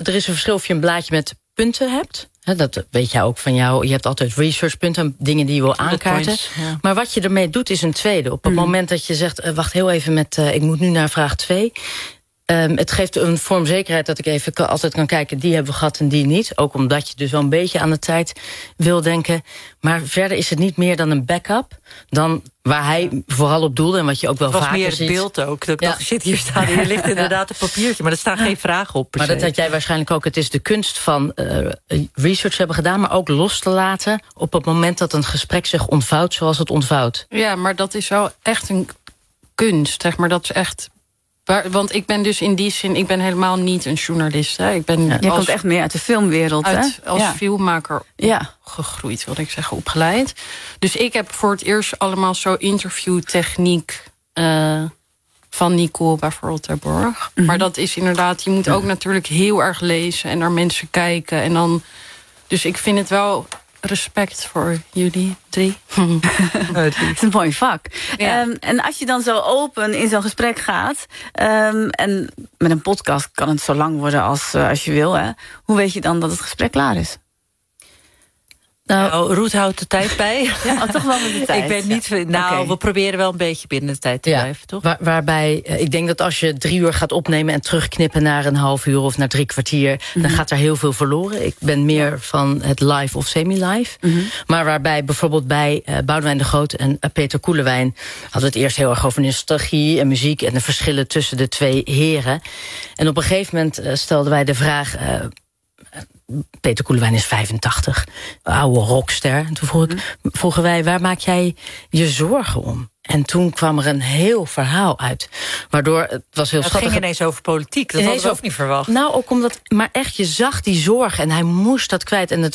er is een verschil of je een blaadje met punten hebt. Dat weet jij ook van jou. Je hebt altijd researchpunten, dingen die je wil aankaarten. Points, ja. Maar wat je ermee doet is een tweede. Op het moment dat je zegt, wacht heel even met... ik moet nu naar vraag 2... het geeft een vorm zekerheid dat ik even altijd kan kijken... die hebben we gehad en die niet. Ook omdat je dus wel een beetje aan de tijd wil denken. Maar verder is het niet meer dan een backup... dan waar hij vooral op doelde en wat je ook wel vaker ziet. Het was meer het beeld ook. Dat ik zit hier staan, hier ligt inderdaad een papiertje... maar er staan geen vragen op. Maar dat had jij waarschijnlijk ook. Het is de kunst van research hebben gedaan... maar ook los te laten op het moment dat een gesprek zich ontvouwt... zoals het ontvouwt. Ja, maar dat is wel echt een kunst. Zeg maar, dat is echt... Want ik ben dus in die zin, ik ben helemaal niet een journalist. Hè. Ik ben je komt echt meer uit de filmwereld, als filmmaker gegroeid, wilde ik zeggen, opgeleid. Dus ik heb voor het eerst allemaal zo interviewtechniek van Nicole bijvoorbeeld ter Borg. Maar dat is inderdaad, je moet ook natuurlijk heel erg lezen en naar mensen kijken. En dan, dus ik vind het wel... respect voor jullie 3. Het is een mooi vak. Ja. En als je dan zo open in zo'n gesprek gaat... en met een podcast kan het zo lang worden als je wil... Hè? Hoe weet je dan dat het gesprek klaar is? Nou, Ruud houdt de tijd bij. Ja, toch wel met de tijd. Ik ben niet... we proberen wel een beetje binnen de tijd te blijven, toch? Waarbij, ik denk dat als je 3 uur gaat opnemen... en terugknippen naar een half uur of naar 3 kwartier... dan gaat er heel veel verloren. Ik ben meer van het live of semi-live. Maar waarbij bijvoorbeeld bij Boudewijn de Groot en Peter Koelewijn... hadden we het eerst heel erg over nostalgie en muziek... en de verschillen tussen de 2 heren. En op een gegeven moment stelden wij de vraag... Peter Koelewijn is 85, oude rockster. En toen vroegen wij, waar maak jij je zorgen om? En toen kwam er een heel verhaal uit. Waardoor het was heel schattig. Het ging ineens over politiek, dat hadden we ook niet verwacht. Nou, ook omdat, maar echt, je zag die zorg en hij moest dat kwijt. En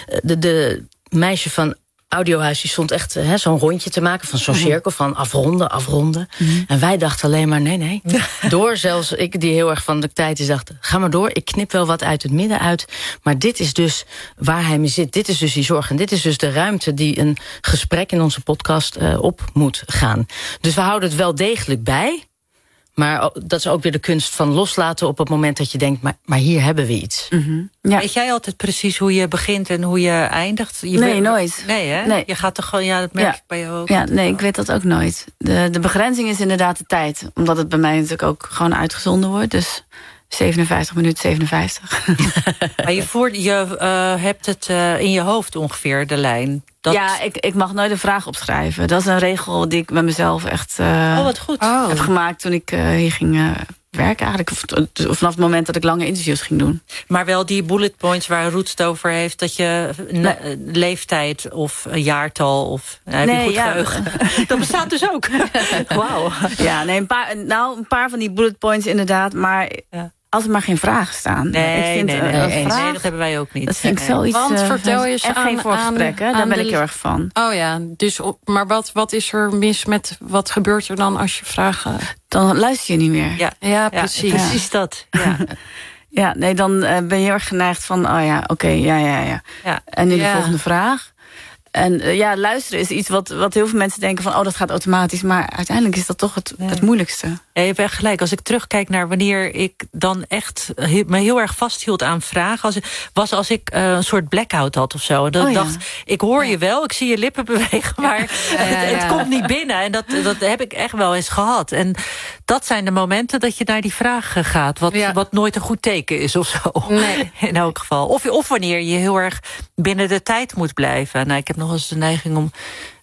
de meisje van Audiohuis, die stond echt zo'n rondje te maken... van zo'n cirkel, van afronden. En wij dachten alleen maar, nee. Door, zelfs ik die heel erg van de tijd is, dacht... ga maar door, ik knip wel wat uit het midden uit. Maar dit is dus waar hij mee zit. Dit is dus die zorg. En dit is dus de ruimte die een gesprek in onze podcast op moet gaan. Dus we houden het wel degelijk bij... Maar dat is ook weer de kunst van loslaten op het moment dat je denkt... maar hier hebben we iets. Ja. Weet jij altijd precies hoe je begint en hoe je eindigt? Nooit. Nee, hè? Nee. Je gaat toch gewoon, dat merk ik bij jou ook. Ja, nee, ik weet dat ook nooit. De begrenzing is inderdaad de tijd. Omdat het bij mij natuurlijk ook gewoon uitgezonden wordt. Dus 57 minuten 57. Maar je hebt het in je hoofd ongeveer, de lijn... Ja, ik mag nooit een vraag opschrijven. Dat is een regel die ik met mezelf echt wat goed. heb gemaakt toen ik hier ging werken. Eigenlijk vanaf het moment dat ik lange interviews ging doen. Maar wel die bullet points waar Ruud het over heeft... dat je leeftijd of een jaartal of... heb je goed geheugen. Dat bestaat dus ook. Wauw. Ja, nee, een paar van die bullet points inderdaad. Maar... Ja. Als er maar geen vragen staan. Nee, dat hebben wij ook niet. Dat vind ik zoiets. Want vertel je eens en geen voorgesprekken, daar ben ik heel erg van. Oh ja, dus maar wat is er mis met... wat gebeurt er dan als je vragen... Dan luister je niet meer. Ja, precies. Ja, precies dat. Ja. Ja, nee, dan ben je heel erg geneigd van... ja. En nu de volgende vraag. En luisteren is iets wat heel veel mensen denken van... dat gaat automatisch, maar uiteindelijk is dat toch het moeilijkste. Ja, je hebt echt gelijk. Als ik terugkijk naar wanneer ik dan echt me heel erg vasthield aan vragen... als ik een soort blackout had of zo. Dat ik dacht, ik hoor je wel, ik zie je lippen bewegen... maar het komt niet binnen. En dat heb ik echt wel eens gehad. En dat zijn de momenten dat je naar die vragen gaat... wat nooit een goed teken is of zo. Nee. In elk geval. Of wanneer je heel erg binnen de tijd moet blijven. Nou, ik heb nog eens de neiging om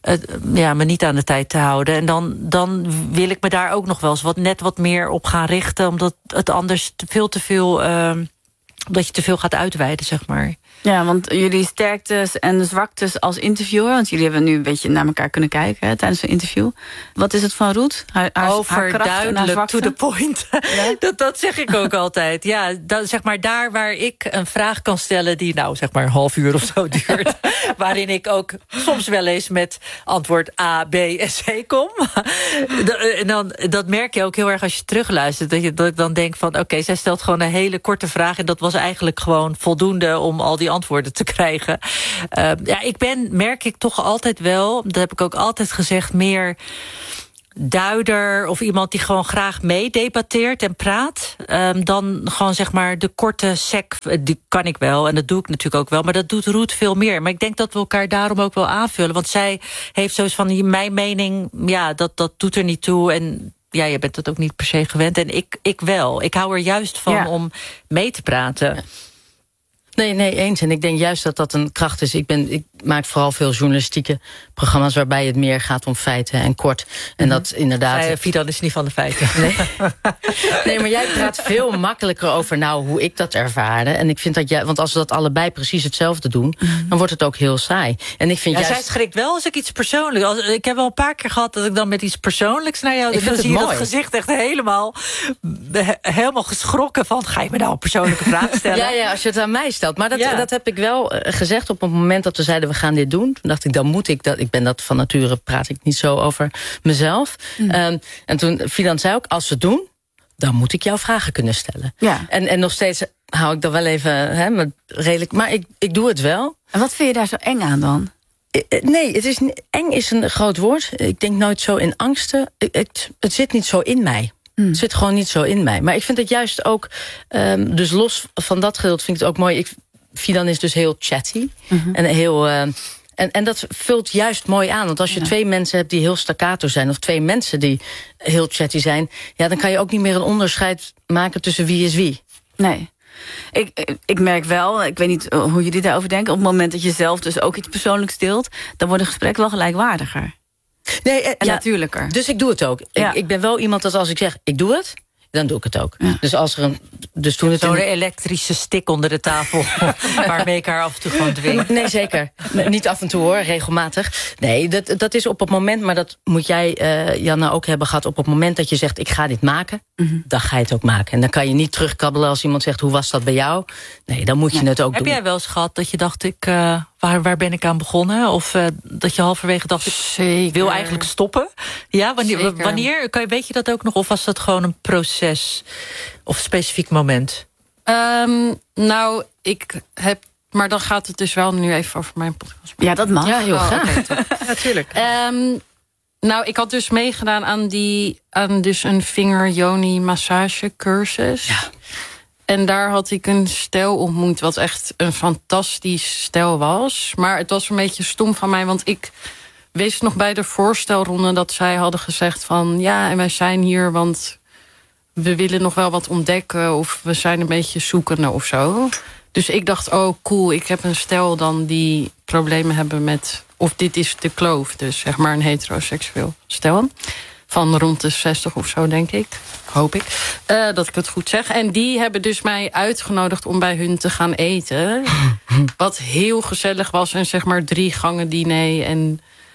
me niet aan de tijd te houden. En dan wil ik me daar ook nog wel eens net wat meer op gaan richten... omdat het anders veel te veel... omdat je te veel gaat uitweiden, zeg maar. Ja, want jullie sterktes en zwaktes als interviewer... want jullie hebben nu een beetje naar elkaar kunnen kijken tijdens een interview. Wat is het van Ruud? Overduidelijk, to the point. Ja? Dat zeg ik ook altijd. Ja, zeg maar daar waar ik een vraag kan stellen... die zeg maar een half uur of zo duurt... waarin ik ook soms wel eens met antwoord A, B en C kom. En dan, dat merk je ook heel erg als je terugluistert. Dat ik dan denk van, oké, zij stelt gewoon een hele korte vraag... en dat was eigenlijk gewoon voldoende om al die antwoorden te krijgen. Ik merk ik toch altijd wel... dat heb ik ook altijd gezegd, meer duider of iemand die gewoon graag meedebatteert en praat. Dan gewoon zeg maar de korte sec, die kan ik wel. En dat doe ik natuurlijk ook wel. Maar dat doet Ruud veel meer. Maar ik denk dat we elkaar daarom ook wel aanvullen. Want zij heeft zoiets van, mijn mening, ja, dat doet er niet toe. En ja, je bent dat ook niet per se gewend. En ik wel. Ik hou er juist van om mee te praten. Ja. Nee, eens. En ik denk juist dat dat een kracht is. Ik maak vooral veel journalistieke programma's waarbij het meer gaat om feiten en kort. En dat inderdaad... Fidan is niet van de feiten. Nee, maar jij praat veel makkelijker over hoe ik dat ervaarde. En ik vind dat want als we dat allebei precies hetzelfde doen, dan wordt het ook heel saai. En ik vind zij schrikt wel als ik iets persoonlijks... Ik heb wel een paar keer gehad dat ik dan met iets persoonlijks naar jou... Dan zie je dat gezicht echt helemaal geschrokken van... Ga je me nou een persoonlijke vraag stellen? Ja, als je het aan mij stelt. Maar dat heb ik wel gezegd op het moment dat we zeiden... we gaan dit doen. Toen dacht ik, dan moet ik dat. Ik ben dat van nature, praat ik niet zo over mezelf. En toen Fidan zei ook, als we het doen... dan moet ik jou vragen kunnen stellen. Ja. En nog steeds hou ik dat wel even redelijk... maar ik doe het wel. En wat vind je daar zo eng aan dan? Nee, eng is een groot woord. Ik denk nooit zo in angsten. Het zit niet zo in mij. Het zit gewoon niet zo in mij. Maar ik vind het juist ook... dus los van dat gedeelte vind ik het ook mooi... Fidan is dus heel chatty. En heel... En dat vult juist mooi aan. Want als je twee mensen hebt die heel staccato zijn... of twee mensen die heel chatty zijn... ja, dan kan je ook niet meer een onderscheid maken tussen wie is wie. Nee. Ik merk wel, ik weet niet hoe jullie daarover denken... op het moment dat je zelf dus ook iets persoonlijks deelt... dan wordt een gesprek wel gelijkwaardiger. Nee, en natuurlijker. Dus ik doe het ook. Ja. Ik ben wel iemand dat als ik zeg, ik doe het... dan doe ik het ook. Ja. Dus als er toen zo'n elektrische stick onder de tafel... waarmee ik haar af en toe gewoon dwing. Nee, zeker. Niet af en toe hoor, regelmatig. Nee, dat is op het moment... maar dat moet jij, Janna, ook hebben gehad... op het moment dat je zegt, ik ga dit maken... dan ga je het ook maken. En dan kan je niet terugkabbelen als iemand zegt... hoe was dat bij jou? Nee, dan moet je het ook doen. Heb jij wel eens gehad dat je dacht... waar ben ik aan begonnen? Of dat je halverwege dacht, ik wil eigenlijk stoppen? Ja, wanneer? Weet je dat ook nog? Of was dat gewoon een proces? Of een specifiek moment? Ik heb... Maar dan gaat het dus wel nu even over mijn podcast. Ja, dat mag. Ja, heel graag. Okay, natuurlijk. Ik had dus meegedaan aan dus een vinger-yoni massage cursus. Ja. En daar had ik een stel ontmoet... wat echt een fantastisch stel was. Maar het was een beetje stom van mij... want ik wist nog bij de voorstelronde... dat zij hadden gezegd van... ja, en wij zijn hier, want we willen nog wel wat ontdekken... of we zijn een beetje zoekende of zo. Dus ik dacht, oh cool, ik heb een stel dan... die problemen hebben met... of dit is de kloof, dus zeg maar een heteroseksueel stel... van rond de 60 of zo, denk ik. Hoop ik. Dat ik het goed zeg. En die hebben dus mij uitgenodigd om bij hun te gaan eten. Wat heel gezellig was. En zeg maar 3 gangen diner. En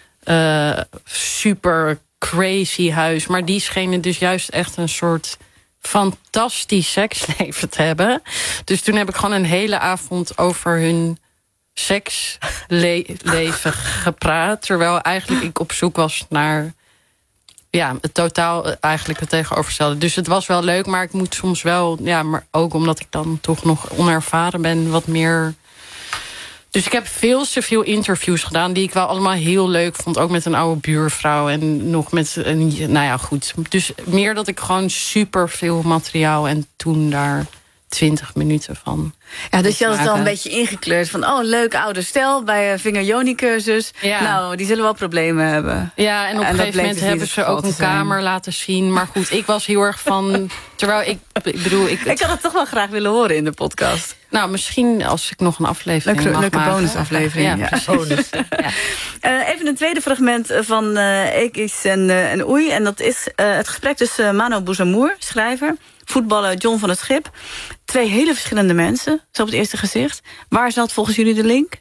super crazy huis. Maar die schenen dus juist echt een soort fantastisch seksleven te hebben. Dus toen heb ik gewoon een hele avond over hun seksleven gepraat. Terwijl eigenlijk ik op zoek was naar... ja, het totaal eigenlijk het tegenovergestelde. Dus het was wel leuk, maar ik moet soms wel... ja, maar ook omdat ik dan toch nog onervaren ben, wat meer... Dus ik heb veel te veel interviews gedaan... die ik wel allemaal heel leuk vond. Ook met een oude buurvrouw en nog met een... nou ja, goed. Dus meer dat ik gewoon super veel materiaal... en toen daar 20 minuten van... Ja, dus je had het al een beetje ingekleurd van... oh, leuk oude stel bij een vinger-yoni-cursus. Ja. Nou, die zullen wel problemen hebben. Ja, en op een gegeven moment hebben ze ook een kamer laten zien. Maar goed, ik was heel erg van... terwijl ik bedoel... Ik had het toch wel graag willen horen in de podcast. Nou, misschien als ik nog een aflevering mag leuke maken. Bonusaflevering. Ja, bonus. Ja. Even een tweede fragment van Ekis en Oei. En dat is het gesprek tussen Mano Bouzamour, schrijver... voetballer John van het Schip. 2 hele verschillende mensen, zo op het eerste gezicht. Waar zat volgens jullie de link?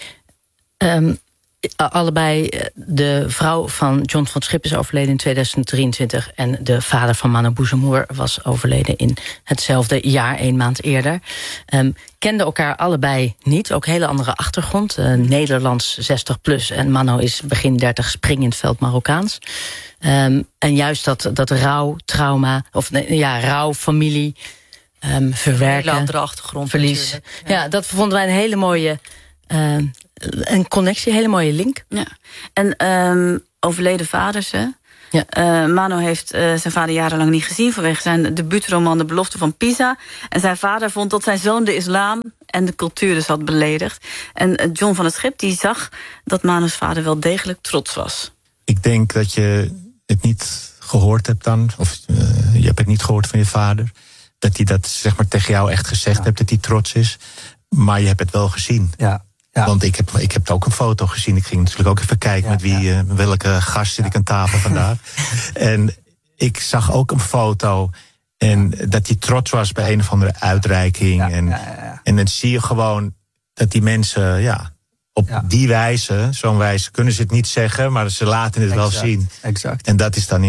Allebei de vrouw van John van het Schip is overleden in 2023... en de vader van Mano Bouzamour was overleden in hetzelfde jaar, 1 maand eerder. Kenden elkaar allebei niet, ook hele andere achtergrond. Nederlands 60+ en Mano is begin 30, spring in het veld Marokkaans. En juist dat rouw, trauma, of rouw, familie... verwerken, hele andere achtergrond, verlies. Ja, dat vonden wij een hele mooie een connectie, een hele mooie link. Ja. En overleden vaders, hè? Ja. Mano heeft zijn vader jarenlang niet gezien vanwege zijn debuutroman De Belofte van Pisa. En zijn vader vond dat zijn zoon de islam en de cultuur dus had beledigd. En John van het Schip die zag dat Mano's vader wel degelijk trots was. Ik denk dat je het niet gehoord hebt dan, of je hebt het niet gehoord van je vader, dat hij dat zeg maar tegen jou echt gezegd hebt, dat hij trots is. Maar je hebt het wel gezien. Ja. Want ik heb ook een foto gezien. Ik ging natuurlijk ook even kijken met welke gast zit ik aan tafel vandaag. En ik zag ook een foto. En dat hij trots was bij een of andere uitreiking. En dan zie je gewoon dat die mensen, op die wijze, zo'n wijze, kunnen ze het niet zeggen, maar ze laten het wel zien. Exact. En dat is dan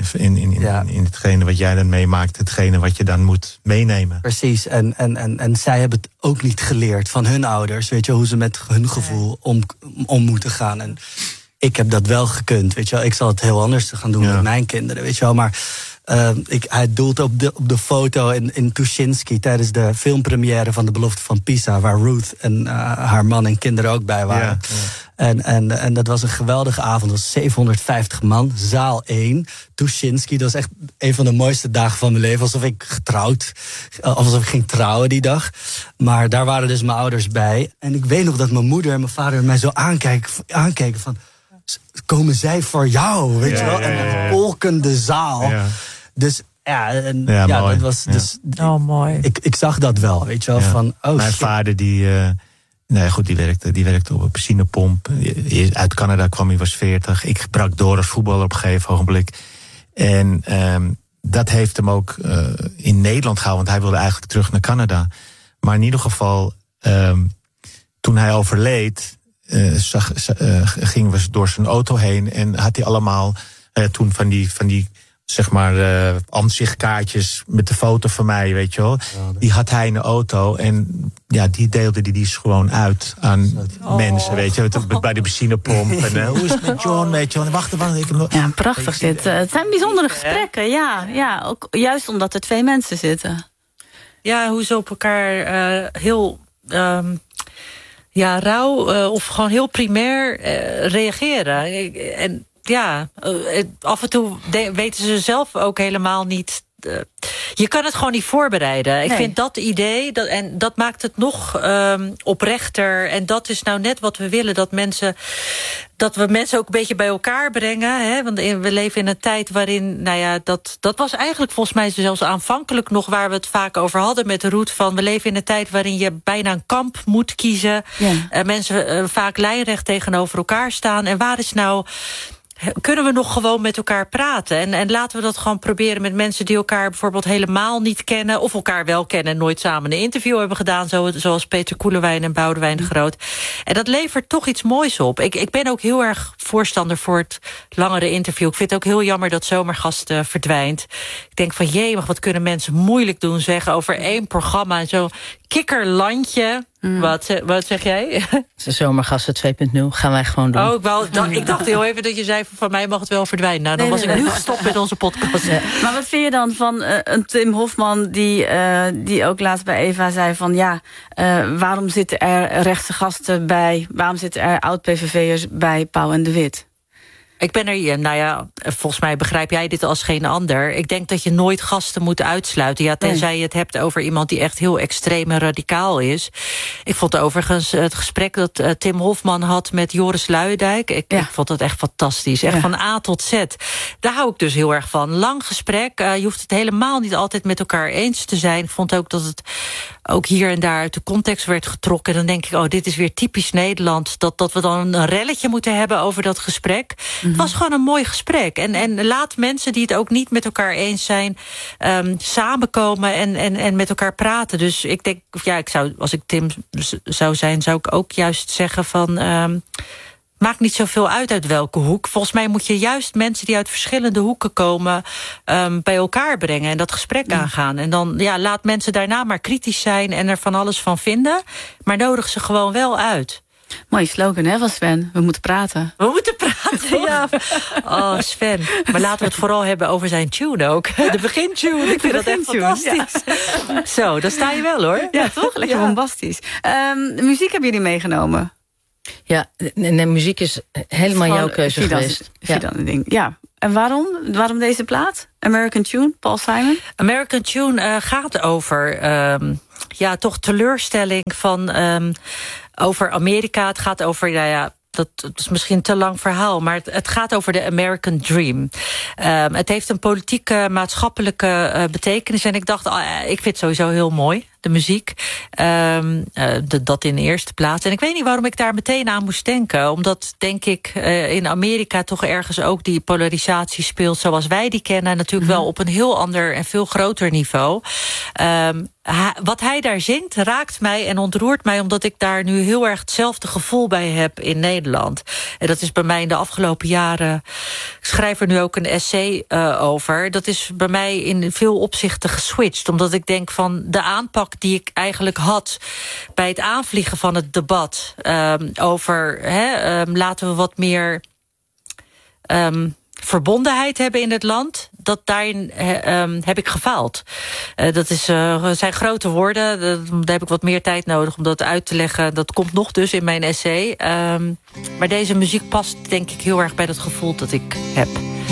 in hetgene wat jij dan meemaakt, hetgene wat je dan moet meenemen. Precies. En zij hebben het ook niet geleerd van hun ouders, weet je, hoe ze met hun gevoel om moeten gaan. En ik heb dat wel gekund, weet je wel. Ik zal het heel anders gaan doen met mijn kinderen, weet je wel. Maar hij doelt op de foto in Tuschinski tijdens de filmpremière van De Belofte van Pisa, waar Ruth en haar man en kinderen ook bij waren. En dat was een geweldige avond. Dat was 750 man, zaal 1, Tuschinski. Dat was echt een van de mooiste dagen van mijn leven. Alsof ik ging trouwen die dag. Maar daar waren dus mijn ouders bij. En ik weet nog dat mijn moeder en mijn vader mij zo aankeken van, komen zij voor jou, weet je wel? En een volkende zaal. Ja. Dus dat was dus. Oh, mooi. Ik zag dat wel, weet je wel? Van, mijn vader die werkte op een benzinepomp. Uit Canada kwam hij, was 40. Ik brak door als voetballer op een gegeven ogenblik. En dat heeft hem ook in Nederland gehouden, want hij wilde eigenlijk terug naar Canada. Maar in ieder geval, toen hij overleed, gingen we door zijn auto heen en had hij allemaal toen van die zeg maar ansichtkaartjes met de foto van mij, weet je wel. Die had hij in de auto en die deelde die gewoon uit aan mensen, weet je, bij de benzinepomp. En hoe is het met John, weet je wel. Wacht, prachtig dit. Het zijn bijzondere gesprekken, ja. Ook juist omdat er 2 mensen zitten. Ja, hoe ze op elkaar heel rauw of gewoon heel primair reageren. En af en toe weten ze zelf ook helemaal niet. Je kan het gewoon niet voorbereiden. Nee. Ik vind dat idee, dat maakt het nog oprechter. En dat is nou net wat we willen. Dat we mensen ook een beetje bij elkaar brengen. Hè? Want we leven in een tijd waarin, dat was eigenlijk volgens mij zelfs aanvankelijk nog waar we het vaak over hadden met de Ruth van, we leven in een tijd waarin je bijna een kamp moet kiezen. Ja. Mensen vaak lijnrecht tegenover elkaar staan. En waar is nou, kunnen we nog gewoon met elkaar praten? En laten we dat gewoon proberen met mensen die elkaar bijvoorbeeld helemaal niet kennen, of elkaar wel kennen en nooit samen een interview hebben gedaan, zoals Peter Koelewijn en Boudewijn de Groot. En dat levert toch iets moois op. Ik ben ook heel erg voorstander voor het langere interview. Ik vind het ook heel jammer dat Zomergast verdwijnt. Ik denk van, wat kunnen mensen moeilijk doen zeggen over 1 programma en zo. Kikkerlandje. Wat zeg jij? Zomergasten 2.0 gaan wij gewoon doen. Ik dacht heel even dat je zei, van mij mag het wel verdwijnen. Nou, dan was ik nu gestopt met onze podcast. Ja. Maar wat vind je dan van een Tim Hofman die ook laatst bij Eva zei van, waarom zitten er rechtse gasten bij, waarom zitten er oud-PVV'ers bij Pauw en de Wit? Ik ben er, volgens mij begrijp jij dit als geen ander. Ik denk dat je nooit gasten moet uitsluiten. Tenzij je het hebt over iemand die echt heel extreem en radicaal is. Ik vond overigens het gesprek dat Tim Hofman had met Joris Luijendijk. Ik vond dat echt fantastisch. Echt van A tot Z. Daar hou ik dus heel erg van. Lang gesprek. Je hoeft het helemaal niet altijd met elkaar eens te zijn. Ik vond ook dat het ook hier en daar uit de context werd getrokken. Dan denk ik, dit is weer typisch Nederland. Dat we dan een relletje moeten hebben over dat gesprek. Het was gewoon een mooi gesprek. En laat mensen die het ook niet met elkaar eens zijn samenkomen en met elkaar praten. Dus ik denk, als ik Tim zou zijn, zou ik ook juist zeggen van, maakt niet zoveel uit welke hoek. Volgens mij moet je juist mensen die uit verschillende hoeken komen bij elkaar brengen en dat gesprek aangaan. En dan laat mensen daarna maar kritisch zijn en er van alles van vinden. Maar nodig ze gewoon wel uit. Mooie slogan, hè, van Sven. We moeten praten. We moeten praten, ja. Oh, Sven. Maar laten we het vooral hebben over zijn tune ook. De begintune. Ik vind dat echt fantastisch. Ja. Zo, daar sta je wel, hoor. Ja, toch? Lekker bombastisch. Muziek hebben jullie meegenomen? Ja, en de muziek is helemaal jouw keuze geweest. Ja. Ding. Ja, En waarom deze plaat? American Tune, Paul Simon? American Tune gaat over toch teleurstelling van over Amerika. Het gaat over, dat is misschien een te lang verhaal, maar het gaat over de American Dream. Het heeft een politieke, maatschappelijke betekenis. En ik dacht, ik vind het sowieso heel mooi, de muziek. Dat in de eerste plaats. En ik weet niet waarom ik daar meteen aan moest denken. Omdat, denk ik, in Amerika toch ergens ook die polarisatie speelt zoals wij die kennen. Natuurlijk wel op een heel ander en veel groter niveau. Wat hij daar zingt raakt mij en ontroert mij, omdat ik daar nu heel erg hetzelfde gevoel bij heb in Nederland. En dat is bij mij in de afgelopen jaren, ik schrijf er nu ook een essay over, dat is bij mij in veel opzichten geswitcht. Omdat ik denk van de aanpak die ik eigenlijk had bij het aanvliegen van het debat over laten we wat meer verbondenheid hebben in het land, dat daarin heb ik gefaald. Dat zijn grote woorden, daar heb ik wat meer tijd nodig om dat uit te leggen. Dat komt nog dus in mijn essay. Maar deze muziek past denk ik heel erg bij dat gevoel dat ik heb.